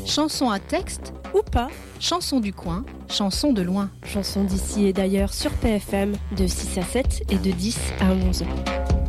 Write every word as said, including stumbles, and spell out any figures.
Chanson à texte ou pas, chanson du coin, chanson de loin. Chanson d'ici et d'ailleurs sur P F M de six à sept et de dix à onze.